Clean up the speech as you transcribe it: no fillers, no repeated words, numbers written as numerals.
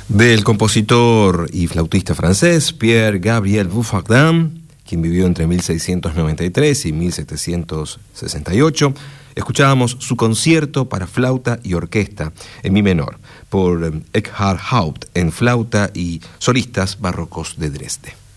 Del compositor y flautista francés Pierre-Gabriel Bouffardin, quien vivió entre 1693 y 1768, escuchábamos su concierto para flauta y orquesta en mi menor por Eckhard Haupt en flauta y solistas barrocos de Dresde.